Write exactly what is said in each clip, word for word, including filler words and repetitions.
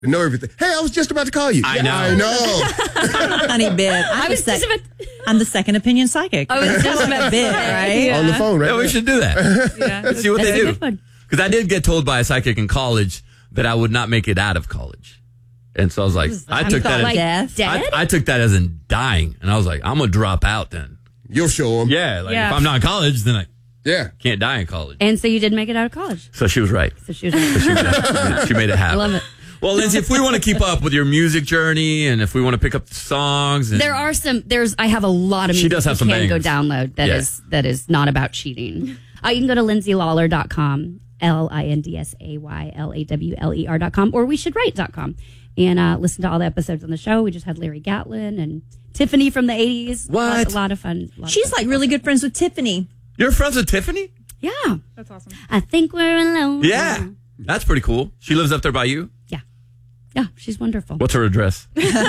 to know everything. Hey, I was just about to call you. I Yeah, know. I know. Honey bit. I'm I was the just sec- about. I'm the second opinion psychic. I was just about to bit, say, right? yeah. On the phone, right? Yeah, we now. should do that. Yeah. Let's see what That's they a do. good one. Because I did get told by a psychic in college that I would not make it out of college. And so I was like, I took that Like as, death? dead? I, I took that as in dying. And I was like, I'm going to drop out then. You'll show them. Yeah, like Yeah. if I'm not in college, then I Yeah. can't die in college. And so you did make it out of college. So she was right. So she was like, She, was, she made it happen. I love it. Well, Lindsay, if we want to keep up with your music journey and if we want to pick up the songs. And There are some, there's, I have a lot of She music does have you some can go bangers. download that Yeah. is that is not about cheating. Uh, you can go to lindsay lawler dot com, L I N D S A Y L A W L E R dot com, or we should write dot com, and uh, listen to all the episodes on the show. We just had Larry Gatlin and Tiffany from the eighties. What? A lot of fun. A lot of She's fun. like really good friends with Tiffany. You're friends with Tiffany? Yeah. That's awesome. I think we're alone. Yeah. That's pretty cool. She lives up there by you? Yeah. Yeah. She's wonderful. What's her address?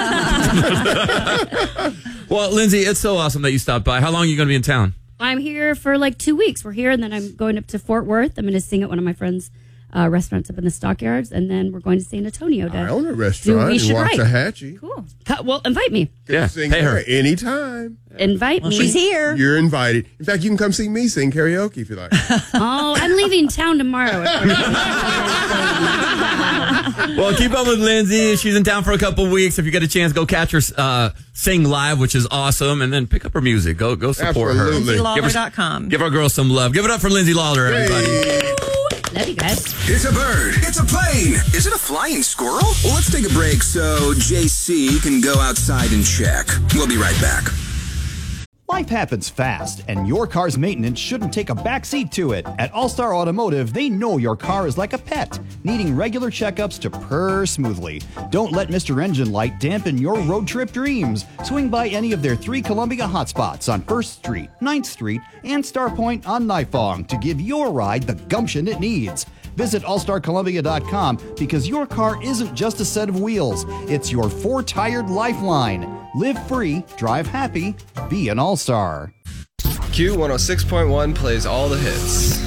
Well, Lindsay, it's so awesome that you stopped by. How long are you going to be in town? I'm here for like two weeks. We're here, and then I'm going up to Fort Worth. I'm going to sing at one of my friends' uh, restaurants up in the Stockyards, and then we're going to San Antonio. To I own a do restaurant We in Should Write. Waxahachie. Cool. Co- Well, invite me. Yeah, Sing pay her. there anytime. Invite Well, me. she's here. You're invited. In fact, you can come see me sing karaoke if you like. Oh, I'm leaving town tomorrow. Well, keep up with Lindsay. She's in town for a couple weeks. If you get a chance, go catch her uh, sing live, which is awesome, and then pick up her music. Go go support her. Absolutely. lindsay Give lawler her, dot com. give our girl some love. Give it up for Lindsay Lawler, everybody. Hey. Love you guys. It's a bird. It's a plane. Is it a flying squirrel? Well, let's take a break so J C can go outside and check. We'll be right back. Life happens fast, and your car's maintenance shouldn't take a backseat to it. At All-Star Automotive, they know your car is like a pet, needing regular checkups to purr smoothly. Don't let Mister Engine Light dampen your road trip dreams. Swing by any of their three Columbia hotspots on first Street, ninth Street, and Starpoint on Nifong to give your ride the gumption it needs. Visit all star columbia dot com because your car isn't just a set of wheels. It's your four-tired lifeline. Live free, drive happy, be an all-star. Q one oh six point one plays all the hits.